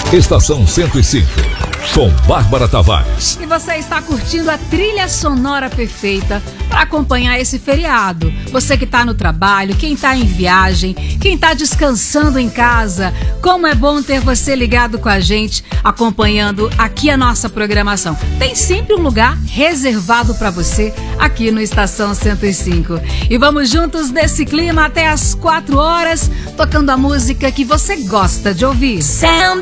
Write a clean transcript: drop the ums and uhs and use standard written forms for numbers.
Estação 105, com Bárbara Tavares. E você está curtindo a trilha sonora perfeita para acompanhar esse feriado. Você que está no trabalho, quem está em viagem, quem está descansando em casa, como é bom ter você ligado com a gente, acompanhando aqui a nossa programação. Tem sempre um lugar reservado para você aqui no Estação 105. E vamos juntos nesse clima até as 4 horas, tocando a música que você gosta de ouvir.